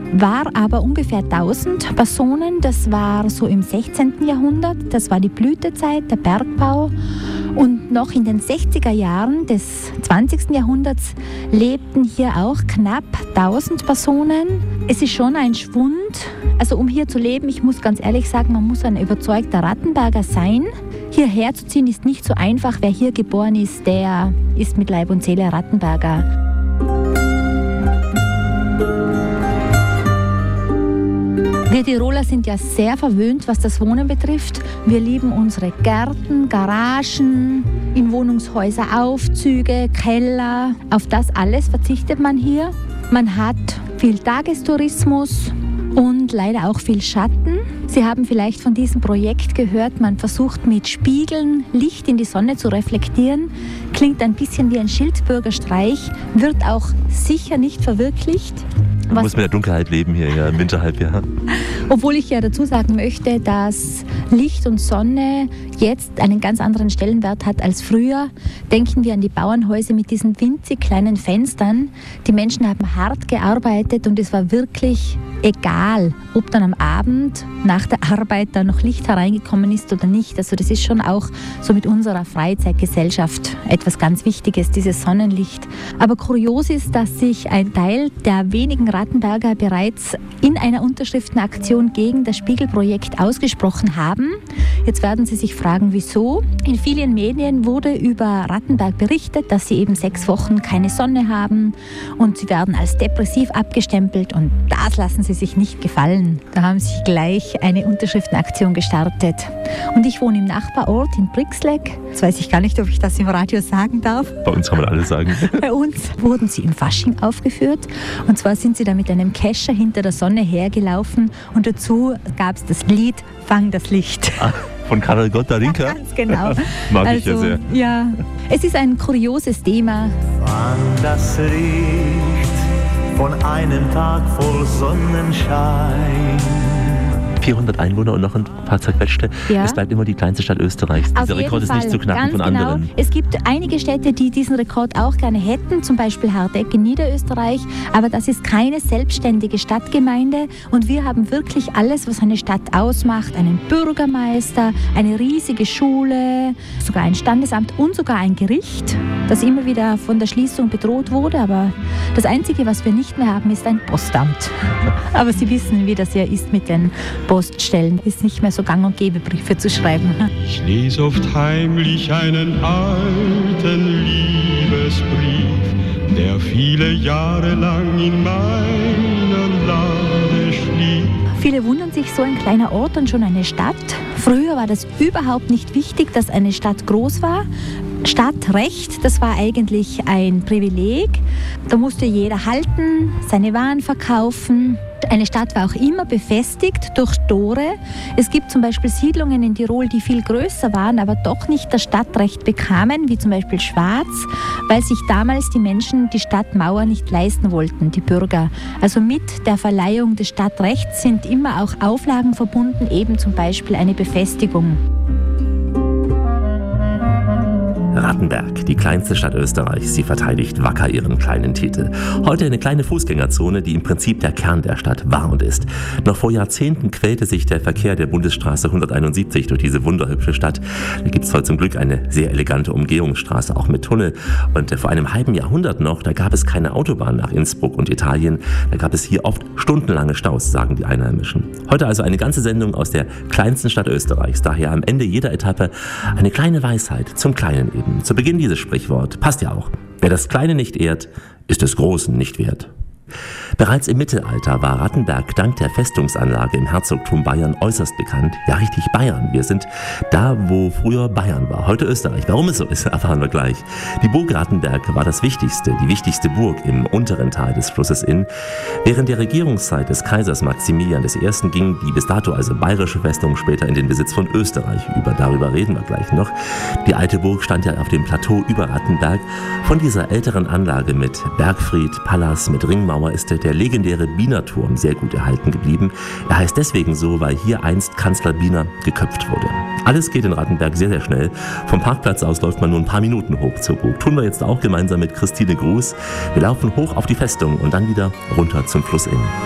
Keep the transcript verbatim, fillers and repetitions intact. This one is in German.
war aber ungefähr tausend Personen. Das war so im sechzehnten Jahrhundert. Das war die Blütezeit, der Bergbau. Und noch in den sechziger Jahren des zwanzigsten Jahrhunderts lebten hier auch knapp tausend Personen. Es ist schon ein Schwund. Also um hier zu leben, ich muss ganz ehrlich sagen, man muss ein überzeugter Rattenberger sein. Hierher zu ziehen ist nicht so einfach. Wer hier geboren ist, der ist mit Leib und Seele Rattenberger. Wir Tiroler sind ja sehr verwöhnt, was das Wohnen betrifft. Wir lieben unsere Gärten, Garagen, in Wohnungshäuser Aufzüge, Keller. Auf das alles verzichtet man hier. Man hat viel Tagestourismus und leider auch viel Schatten. Sie haben vielleicht von diesem Projekt gehört, man versucht mit Spiegeln Licht in die Sonne zu reflektieren. Klingt ein bisschen wie ein Schildbürgerstreich, wird auch sicher nicht verwirklicht. Man muss mit der Dunkelheit leben hier ja, im Winterhalbjahr. Obwohl ich ja dazu sagen möchte, dass Licht und Sonne jetzt einen ganz anderen Stellenwert hat als früher. Denken wir an die Bauernhäuser mit diesen winzig kleinen Fenstern. Die Menschen haben hart gearbeitet und es war wirklich egal, ob dann am Abend nach der Arbeit da noch Licht hereingekommen ist oder nicht. Also das ist schon auch so mit unserer Freizeitgesellschaft etwas ganz Wichtiges, dieses Sonnenlicht. Aber kurios ist, dass sich ein Teil der wenigen Rattenberger bereits in einer Unterschriftenaktion gegen das Spiegelprojekt ausgesprochen haben. Jetzt werden Sie sich fragen, wieso. In vielen Medien wurde über Rattenberg berichtet, dass sie eben sechs Wochen keine Sonne haben und sie werden als depressiv abgestempelt und das lassen sie sich nicht gefallen. Da haben sie gleich eine Unterschriftenaktion gestartet. Und ich wohne im Nachbarort in Brixlegg. Jetzt weiß ich gar nicht, ob ich das im Radio sagen darf. Bei uns kann man alles sagen. Bei uns wurden sie im Fasching aufgeführt. Und zwar sind sie da mit einem Kescher hinter der Sonne hergelaufen und dazu gab es das Lied Fang das Licht. Ah, von Karel Gott-Darinka? Ja, ganz genau. Mag also, ich ja sehr. Ja, es ist ein kurioses Thema. Fang das Licht von einem Tag voll Sonnenschein. vierhundert Einwohner und noch ein paar zerquetschte. Ja. Es bleibt immer die kleinste Stadt Österreichs. Auf Dieser Rekord jeden ist nicht Fall. zu knacken Ganz von genau. anderen. Es gibt einige Städte, die diesen Rekord auch gerne hätten, zum Beispiel Hardeck in Niederösterreich, aber das ist keine selbstständige Stadtgemeinde und wir haben wirklich alles, was eine Stadt ausmacht. Einen Bürgermeister, eine riesige Schule, sogar ein Standesamt und sogar ein Gericht, das immer wieder von der Schließung bedroht wurde, aber das Einzige, was wir nicht mehr haben, ist ein Postamt. Aber Sie wissen, wie das ja ist mit den Poststellen. Es ist nicht mehr so gang und gäbe, Briefe zu schreiben. Ich lese oft heimlich einen alten Liebesbrief, der viele Jahre lang in meiner Lade schlief. Viele wundern sich, so ein kleiner Ort und schon eine Stadt. Früher war das überhaupt nicht wichtig, dass eine Stadt groß war. Stadtrecht, das war eigentlich ein Privileg. Da musste jeder halten, seine Waren verkaufen. Eine Stadt war auch immer befestigt durch Tore. Es gibt zum Beispiel Siedlungen in Tirol, die viel größer waren, aber doch nicht das Stadtrecht bekamen, wie zum Beispiel Schwaz, weil sich damals die Menschen die Stadtmauer nicht leisten wollten, die Bürger. Also mit der Verleihung des Stadtrechts sind immer auch Auflagen verbunden, eben zum Beispiel eine Befestigung. Rattenberg, die kleinste Stadt Österreichs. Sie verteidigt wacker ihren kleinen Titel. Heute eine kleine Fußgängerzone, die im Prinzip der Kern der Stadt war und ist. Noch vor Jahrzehnten quälte sich der Verkehr der Bundesstraße hunderteinundsiebzig durch diese wunderhübsche Stadt. Da gibt es heute zum Glück eine sehr elegante Umgehungsstraße, auch mit Tunnel. Und vor einem halben Jahrhundert noch, da gab es keine Autobahn nach Innsbruck und Italien. Da gab es hier oft stundenlange Staus, sagen die Einheimischen. Heute also eine ganze Sendung aus der kleinsten Stadt Österreichs. Daher am Ende jeder Etappe eine kleine Weisheit zum Kleinen eben. Zu Beginn dieses Sprichwort, passt ja auch. Wer das Kleine nicht ehrt, ist des Großen nicht wert. Bereits im Mittelalter war Rattenberg dank der Festungsanlage im Herzogtum Bayern äußerst bekannt. Ja, richtig Bayern. Wir sind da, wo früher Bayern war, heute Österreich. Warum es so ist, erfahren wir gleich. Die Burg Rattenberg war das wichtigste, die wichtigste Burg im unteren Teil des Flusses Inn. Während der Regierungszeit des Kaisers Maximilian der Erste ging die bis dato also bayerische Festung später in den Besitz von Österreich über. Darüber reden wir gleich noch. Die alte Burg stand ja auf dem Plateau über Rattenberg. Von dieser älteren Anlage mit Bergfried, Palas, mit Ringmauer ist der legendäre Bienerturm sehr gut erhalten geblieben. Er heißt deswegen so, weil hier einst Kanzler Biener geköpft wurde. Alles geht in Rattenberg sehr, sehr schnell. Vom Parkplatz aus läuft man nur ein paar Minuten hoch zur Burg. Tun wir jetzt auch gemeinsam mit Christine Gruß. Wir laufen hoch auf die Festung und dann wieder runter zum Fluss Inn.